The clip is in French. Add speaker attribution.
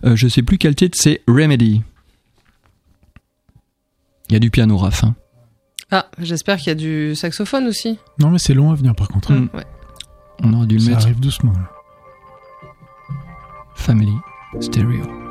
Speaker 1: Je sais plus quel titre, c'est Remedy. Il y a du piano, Raph. Hein.
Speaker 2: Ah, j'espère qu'il y a du saxophone aussi.
Speaker 3: Non, mais c'est long à venir par contre.
Speaker 2: Ouais.
Speaker 1: On aurait dû le
Speaker 3: Ça
Speaker 1: mettre.
Speaker 3: arrive doucement. Là.
Speaker 1: Family Stereo.